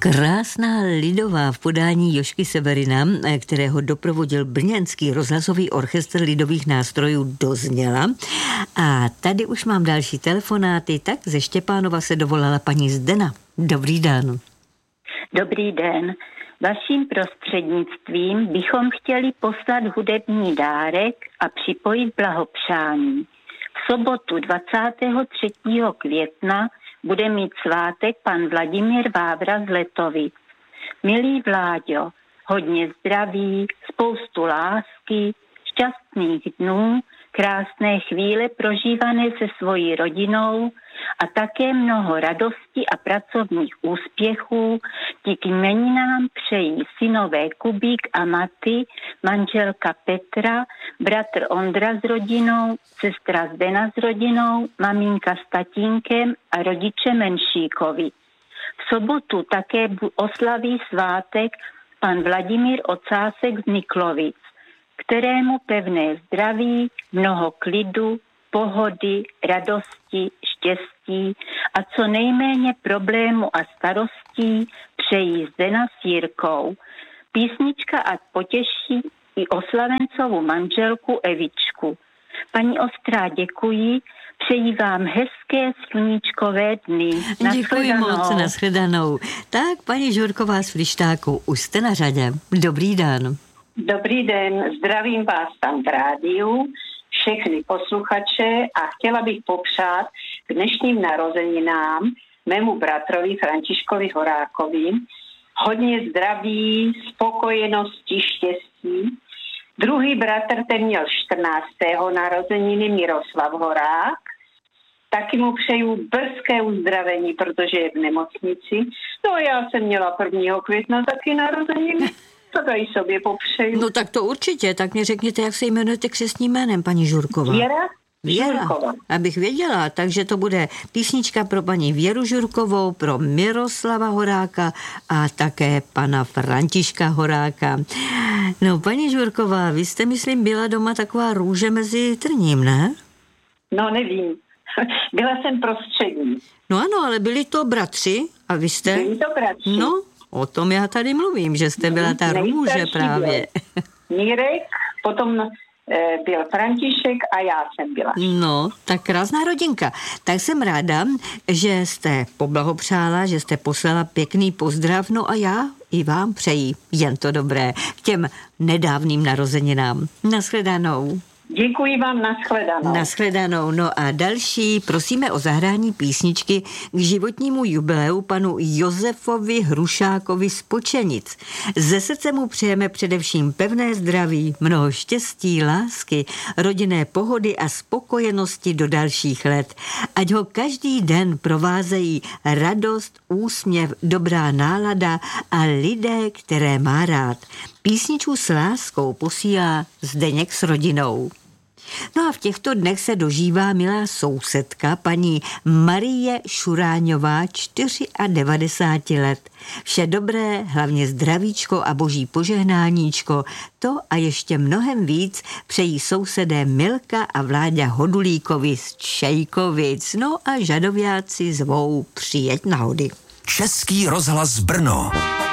Krásná lidová v podání Jožky Severina, kterého doprovodil brněnský rozhlasový orchestr lidových nástrojů, dozněla. A tady už mám další telefonáty, tak ze Štěpánova se dovolala paní Zdena. Dobrý den. Dobrý den. Vaším prostřednictvím bychom chtěli poslat hudební dárek a připojit blahopřání. V sobotu 23. května bude mít svátek pan Vladimír Vávra z Letovic. Milý Vláďo, hodně zdraví, spoustu lásky, šťastných dnů, krásné chvíle prožívané se svojí rodinou a také mnoho radosti a pracovních úspěchů. Díky jmeninám přejí synové Kubík a Maty, manželka Petra, bratr Ondra s rodinou, sestra Zdena s rodinou, maminka s tatínkem a rodiče Menšíkovi. V sobotu také oslaví svátek pan Vladimír Ocásek z Niklovic, kterému pevné zdraví, mnoho klidu, pohody, radosti, štěstí a co nejméně problémů a starostí přejí Zdena s Jirkou. Písnička ať potěší i oslavencovou manželku Evičku. Paní Ostrá, děkuji. Přeji vám hezké sluníčkové dny. Děkuji moc, nashledanou. Tak, paní Žurková z Frištáku, už jste na řadě. Dobrý den. Dobrý den, zdravím vás tam v rádiu, všechny posluchače a chtěla bych popřát k dnešním narozeninám mému bratrovi Františkovi Horákovi hodně zdraví, spokojenosti, štěstí. Druhý bratr, ten měl 14. narozeniny, Miroslav Horák. Taky mu přeju brzké uzdravení, protože je v nemocnici. No a já jsem měla 1. května taky narozeniny. To tady sobě popřeju. No tak to určitě, tak mě řekněte, jak se jmenujete křestním jménem, paní Žurková. Věra Žurková. Abych věděla, takže to bude písnička pro paní Věru Žurkovou, pro Miroslava Horáka a také pana Františka Horáka. No, paní Žurková, vy jste, myslím, byla doma taková růže mezi trním, ne? No, nevím. Byla jsem prostřední. No ano, ale byli to bratři a vy jste... Byli to bratři. No, o tom já tady mluvím, že jste byla ta růže právě. Mírek, potom byl František a já jsem byla. No, tak krásná rodinka. Tak jsem ráda, že jste poblahopřála, že jste poslala pěkný pozdrav, no a já i vám přeji jen to dobré k těm nedávným narozeninám. Nashledanou. Děkuji vám, nashledanou. Nashledanou. No a další, prosíme o zahrání písničky k životnímu jubileu panu Josefovi Hrušákovi z Počenic. Ze srdce mu přejeme především pevné zdraví, mnoho štěstí, lásky, rodinné pohody a spokojenosti do dalších let. Ať ho každý den provázejí radost, úsměv, dobrá nálada a lidé, které má rád. Písničku s láskou posílá Zdeněk s rodinou. No a v těchto dnech se dožívá milá sousedka, paní Marie Šuráňová, 94 let. Vše dobré, hlavně zdravíčko a boží požehnáníčko, to a ještě mnohem víc přejí sousedé Milka a Vláďa Hodulíkovi z Čejkovic. No a žadováci zvou přijeď na hody. Český rozhlas Brno.